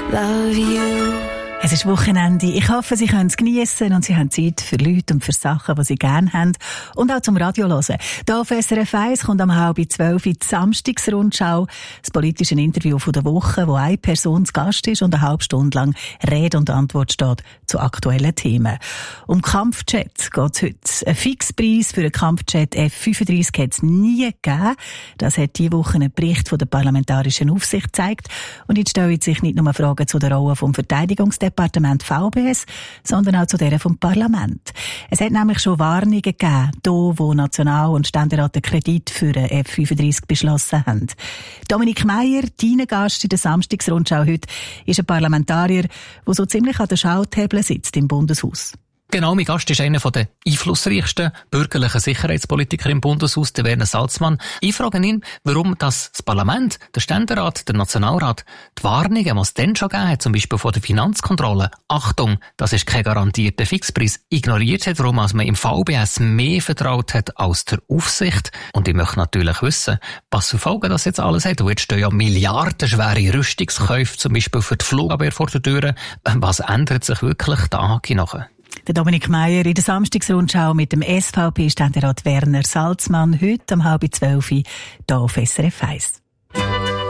love you. Es ist Wochenende. Ich hoffe, Sie können es geniessen und Sie haben Zeit für Leute und für Sachen, die Sie gerne haben. Und auch zum Radio hören. Hier auf SRF 1 kommt um 11:30 die Samstagsrundschau. Das politische Interview von der Woche, wo eine Person zu Gast ist und eine halbe Stunde lang Rede und Antwort steht zu aktuellen Themen. Um Kampfjet geht es heute. Ein Fixpreis für einen Kampfjet F-35 hat es nie gegeben. Das hat diese Woche ein Bericht von der Parlamentarischen Aufsicht gezeigt. Und jetzt stellen sich nicht nur Fragen zu der Rolle vom Verteidigungsdepartement VBS, sondern auch zu der vom Parlament. Es hat nämlich schon Warnungen gegeben, hier, wo National- und Ständerat den Kredit für einen F-35 beschlossen haben. Dominik Meier, dein Gast in der Samstagsrundschau heute, ist ein Parlamentarier, der so ziemlich an der Schalthebel sitzt im Bundeshaus. Genau, mein Gast ist einer der einflussreichsten bürgerlichen Sicherheitspolitiker im Bundeshaus, der Werner Salzmann. Ich frage ihn, warum das Parlament, der Ständerat, der Nationalrat, die Warnungen, die es dann schon gegeben hat, zum Beispiel von der Finanzkontrolle, Achtung, das ist kein garantierter Fixpreis, ignoriert hat, warum man im VBS mehr vertraut hat als der Aufsicht. Und ich möchte natürlich wissen, was für Folgen das jetzt alles hat. Und jetzt stehen ja milliardenschwere Rüstungskäufe, zum Beispiel für die Flugabwehr vor der Tür. Was ändert sich wirklich da nachher? Der Dominik Meier in der Samstagsrundschau mit dem SVP-Ständerat Werner Salzmann heute um 11:30 hier auf SRF 1.